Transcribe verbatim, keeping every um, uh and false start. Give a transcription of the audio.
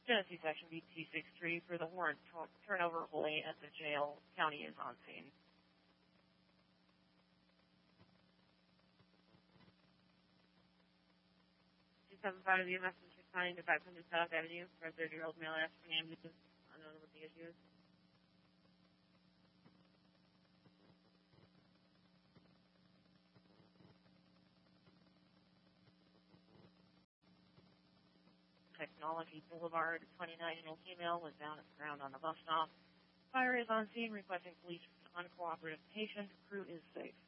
Genesee Section B T six three for the warrant turnover only at the jail. County is on scene. two seven five of the U M S is responding to five hundred South Avenue for a thirty-year-old male asking ambulance. Unknown what the issue is. Technology Boulevard, a twenty-nine-year-old female was down at the ground on the bus stop. Fire is on scene requesting police for an uncooperative patient. Crew is safe.